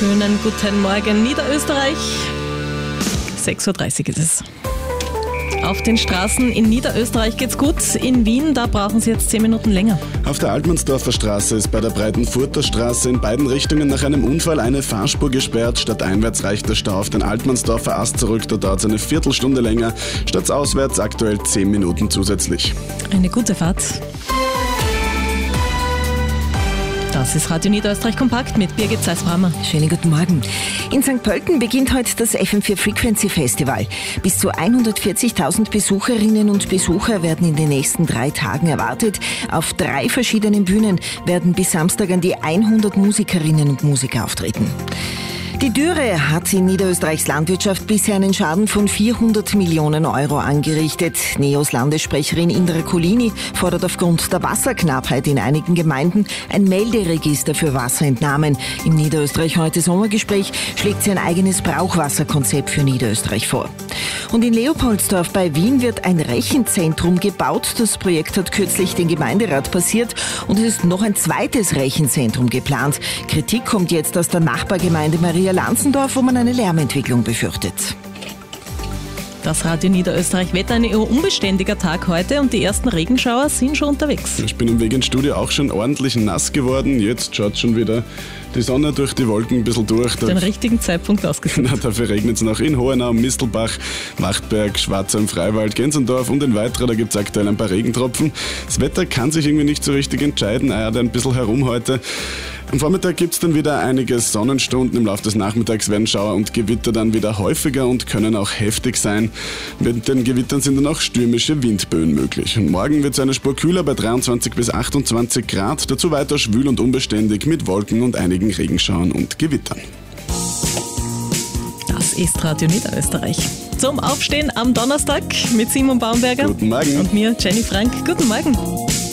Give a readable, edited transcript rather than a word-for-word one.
Schönen guten Morgen, Niederösterreich. 6.30 Uhr ist es. Auf den Straßen in Niederösterreich geht's gut. In Wien, da brauchen Sie jetzt 10 Minuten länger. Auf der Altmannsdorfer Straße ist bei der Breitenfurter Straße in beiden Richtungen nach einem Unfall eine Fahrspur gesperrt. Stadteinwärts reicht der Stau auf den Altmannsdorfer Ast zurück. Da dauert es eine Viertelstunde länger. Stadtauswärts aktuell 10 Minuten zusätzlich. Eine gute Fahrt. Das ist Radio Niederösterreich Kompakt mit Birgit Zeisbrammer. Schönen guten Morgen. In St. Pölten beginnt heute das FM4 Frequency Festival. Bis zu 140.000 Besucherinnen und Besucher werden in den nächsten 3 Tagen erwartet. Auf 3 verschiedenen Bühnen werden bis Samstag an die 100 Musikerinnen und Musiker auftreten. Die Dürre hat in Niederösterreichs Landwirtschaft bisher einen Schaden von 400 Millionen Euro angerichtet. NEOS Landessprecherin Indra Colini fordert aufgrund der Wasserknappheit in einigen Gemeinden ein Melderegister für Wasserentnahmen. Im Niederösterreich heute Sommergespräch schlägt sie ein eigenes Brauchwasserkonzept für Niederösterreich vor. Und in Leopoldsdorf bei Wien wird ein Rechenzentrum gebaut. Das Projekt hat kürzlich den Gemeinderat passiert und es ist noch ein zweites Rechenzentrum geplant. Kritik kommt jetzt aus der Nachbargemeinde Maria Lanzendorf, wo man eine Lärmentwicklung befürchtet. Das Radio Niederösterreich Wetter, ein eher unbeständiger Tag heute und die ersten Regenschauer sind schon unterwegs. Ich bin am Weg ins Studio auch schon ordentlich nass geworden. Jetzt schaut schon wieder die Sonne durch die Wolken ein bisschen durch. Den richtigen Zeitpunkt ausgesucht. Na, dafür regnet es noch in Hohenau, Mistelbach, Machtberg, Schwarzheim, Freiwald, Gensendorf und in Weitra. Da gibt es aktuell ein paar Regentropfen. Das Wetter kann sich irgendwie nicht so richtig entscheiden. Eiert ein bisschen herum heute. Am Vormittag gibt es dann wieder einige Sonnenstunden. Im Laufe des Nachmittags werden Schauer und Gewitter dann wieder häufiger und können auch heftig sein. Mit den Gewittern sind dann auch stürmische Windböen möglich. Und morgen wird es eine Spur kühler bei 23 bis 28 Grad. Dazu weiter schwül und unbeständig mit Wolken und einigen Regenschauern und Gewittern. Das ist Radio Niederösterreich. Zum Aufstehen am Donnerstag mit Simon Baumberger. Guten Morgen. Und mir, Jenny Frank. Guten Morgen.